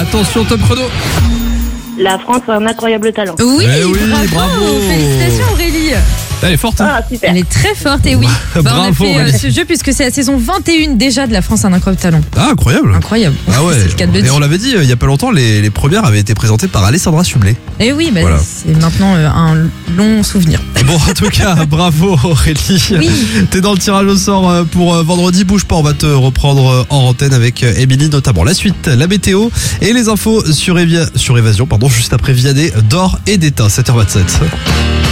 Attention, top chrono. La France a un incroyable talent. Oui, oui, bravo. Félicitations Aurélie. Elle est forte. Ah, super. Elle est très forte et oui. Bravo, on a fait Aurélie. ce jeu puisque c'est la saison 21 déjà de la France a un incroyable talent. Ah, incroyable. Incroyable. Ah ouais. C'est le cas de le Et dire. on l'avait dit il y a pas longtemps, les premières avaient été présentées par Alessandra Sublet. Et oui, bah, Voilà. c'est maintenant un long souvenir. Bon, en tout cas, bravo Aurélie. Oui. T'es dans le tirage au sort pour vendredi. Bouge pas, on va te reprendre en antenne avec Émilie notamment. La suite, la météo et les infos sur Évasion, juste après Vianney, d'Or et d'État, 7h27.